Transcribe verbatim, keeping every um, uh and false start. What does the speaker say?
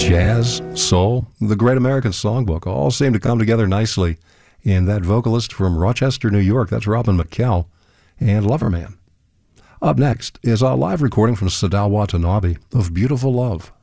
Jazz, soul, the Great American Songbook all seem to come together nicely in that vocalist from Rochester, New York. That's Robin McKell and Loverman. Up next is a live recording from Sadao Watanabe of Beautiful Love.